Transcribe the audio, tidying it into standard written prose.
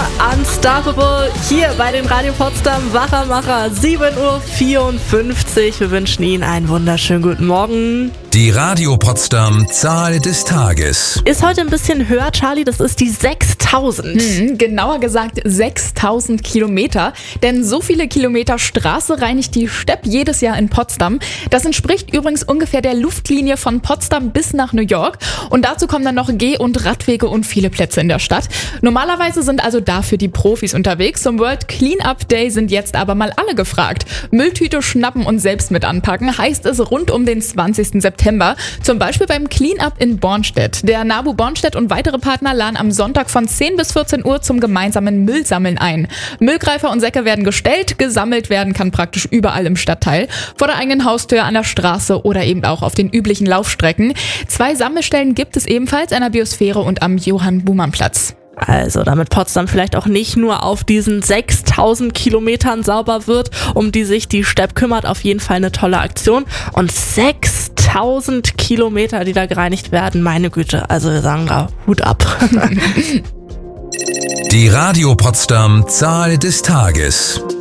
Unstoppable hier bei den Radio Potsdam Wachermacher, 7.54 Uhr. Wir wünschen Ihnen einen wunderschönen guten Morgen. Die Radio Potsdam Zahl des Tages. Ist heute ein bisschen höher, Charlie, das ist die 6000. Genauer gesagt 6000 Kilometer, denn so viele Kilometer Straße reinigt die Stepp jedes Jahr in Potsdam. Das entspricht übrigens ungefähr der Luftlinie von Potsdam bis nach New York und dazu kommen dann noch Geh- und Radwege und viele Plätze in der Stadt. Normalerweise sind also dafür die Profis unterwegs. Zum World Cleanup Day sind jetzt aber mal alle gefragt. Mülltüte schnappen und selbst mit anpacken, heißt es rund um den 20. September. Zum Beispiel beim Cleanup in Bornstedt. Der NABU Bornstedt und weitere Partner laden am Sonntag von 10 bis 14 Uhr zum gemeinsamen Müllsammeln ein. Müllgreifer und Säcke werden gestellt, gesammelt werden kann praktisch überall im Stadtteil. Vor der eigenen Haustür, an der Straße oder eben auch auf den üblichen Laufstrecken. 2 Sammelstellen gibt es ebenfalls an der Biosphäre und am Johann-Buhmann-Platz. Also, damit Potsdam vielleicht auch nicht nur auf diesen 6000 Kilometern sauber wird, um die sich die Stepp kümmert, auf jeden Fall eine tolle Aktion. Und 6000 Kilometer, die da gereinigt werden, meine Güte, also wir sagen da Hut ab. Die Radio Potsdam Zahl des Tages.